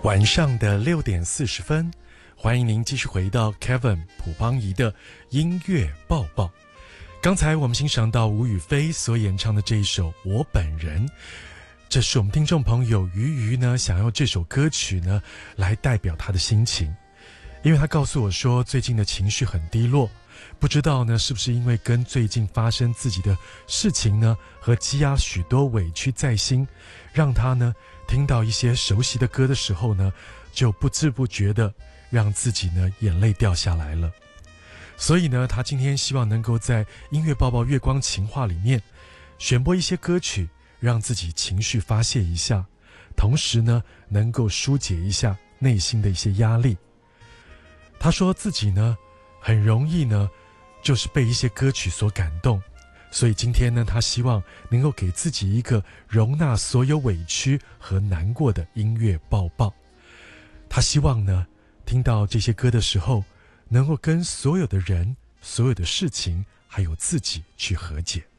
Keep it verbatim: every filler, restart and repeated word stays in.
晚上的六点四十分，欢迎您继续回到 Kevin 朴邦仪的音乐报报。刚才我们欣赏到吴雨霏所演唱的这一首《我本人》，这是我们听众朋友鱼鱼呢想要这首歌曲呢来代表他的心情，因为他告诉我说最近的情绪很低落，不知道呢是不是因为跟最近发生自己的事情呢和积压许多委屈在心，让他呢听到一些熟悉的歌的时候呢，就不知不觉的让自己呢眼泪掉下来了。所以呢，他今天希望能够在音乐报报月光情话里面选播一些歌曲，让自己情绪发泄一下，同时呢，能够疏解一下内心的一些压力。他说自己呢，很容易呢，就是被一些歌曲所感动。所以今天呢，他希望能够给自己一个容纳所有委屈和难过的音乐抱抱。他希望呢，听到这些歌的时候，能够跟所有的人、所有的事情，还有自己去和解。